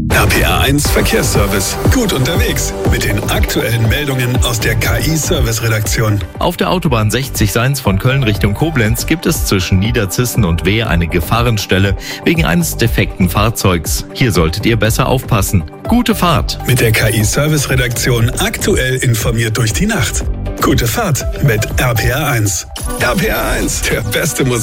RPR1 Verkehrsservice. Gut unterwegs mit den aktuellen Meldungen aus der KI-Service-Redaktion. Auf der Autobahn 60 von Köln Richtung Koblenz gibt es zwischen Niederzissen und Wehr eine Gefahrenstelle wegen eines defekten Fahrzeugs. Hier solltet ihr besser aufpassen. Gute Fahrt! Mit der KI-Service-Redaktion aktuell informiert durch die Nacht. Gute Fahrt mit RPR1. RPR1, der beste Musik.